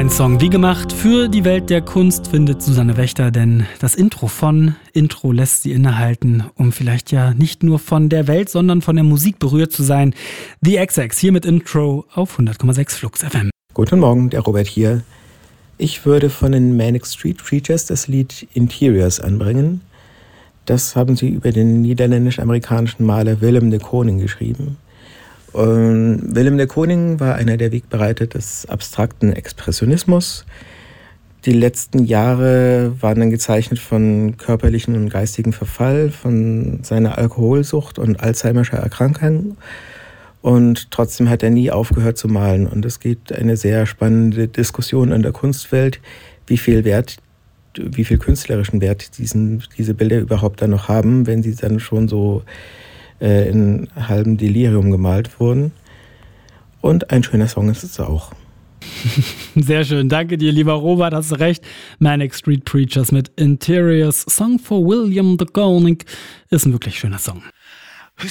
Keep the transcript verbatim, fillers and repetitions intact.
Ein Song wie gemacht für die Welt der Kunst, findet Susanne Wächter, denn das Intro von Intro lässt sie innehalten, um vielleicht ja nicht nur von der Welt, sondern von der Musik berührt zu sein. The X X hier mit Intro auf hundert Komma sechs Flux F M. Guten Morgen, der Robert hier. Ich würde von den Manic Street Preachers das Lied Interiors anbringen. Das haben sie über den niederländisch-amerikanischen Maler Willem de Kooning geschrieben. Und Willem de Kooning war einer der Wegbereiter des abstrakten Expressionismus. Die letzten Jahre waren dann gezeichnet von körperlichen und geistigen Verfall, von seiner Alkoholsucht und Alzheimerscher Erkrankung. Und trotzdem hat er nie aufgehört zu malen. Und es gibt eine sehr spannende Diskussion in der Kunstwelt, wie viel Wert, wie viel künstlerischen Wert diesen, diese Bilder überhaupt dann noch haben, wenn sie dann schon so äh, in halbem Delirium gemalt wurden. Und ein schöner Song ist es auch. Sehr schön, danke dir, lieber Robert, hast du recht. Manic Street Preachers mit Interiors, Song for William de Kooning, ist ein wirklich schöner Song.